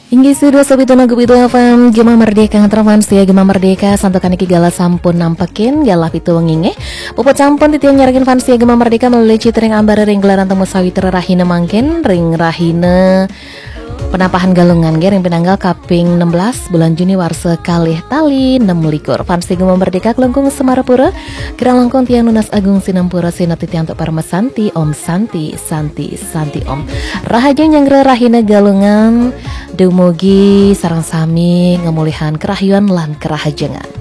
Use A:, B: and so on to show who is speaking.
A: Inggih sudah sobitu nagu itu FM Gema Merdeka ngetrafan ya Gema Merdeka santukan iki gala sampun nampakin galah pitu wenginge puput sampun titian nyarakin fans ya Gema Merdeka melalui citring ambare ring gelaran temu sawiter rahina mangkin ring rahina penapahan galungan ring penanggal kaping 16 bulan Juni warsa kalih tali 6 likur fans Gema Merdeka kelengkung Semarapura kira langkung tiang nunas agung sinampura sinati tiang untuk parmesanti om santi om rahaja nyangre rahina galungan dumugi sarang sami ngemulihan kerahyuan lan kerahajengan.